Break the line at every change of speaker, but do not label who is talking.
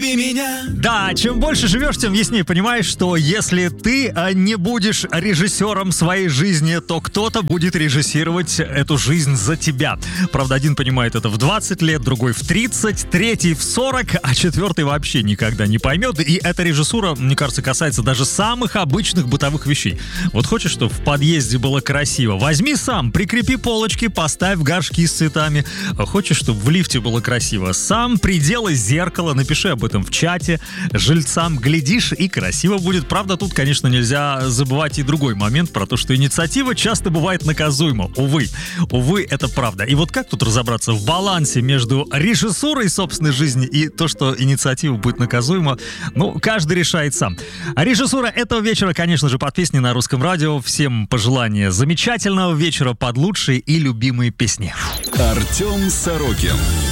Меня.
Да, чем больше живешь, тем яснее понимаешь, что если ты не будешь режиссером своей жизни, то кто-то будет режиссировать эту жизнь за тебя. Правда, один понимает это в 20 лет, другой в 30, третий в 40, а четвертый вообще никогда не поймет. И эта режиссура, мне кажется, касается даже самых обычных бытовых вещей. Вот хочешь, чтобы в подъезде было красиво? Возьми сам, прикрепи полочки, поставь горшки с цветами. Хочешь, чтобы в лифте было красиво? Сам приделай зеркало, напиши об этом в чате жильцам, глядишь, и красиво будет. Правда, тут, конечно, нельзя забывать и другой момент про то, что инициатива часто бывает наказуема. Увы, это правда. И вот как тут разобраться в балансе между режиссурой собственной жизни и то, что инициатива будет наказуема? Ну, каждый решает сам. А режиссура этого вечера, конечно же, под песни на Русском радио. Всем пожелания замечательного вечера под лучшие и любимые песни.
Артем Сорокин.